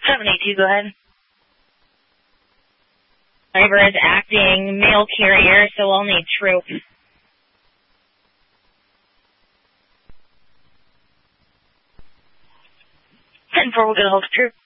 782, go ahead. Driver is acting mail carrier, so I'll need troop. 10-4, we'll get a hold of troop.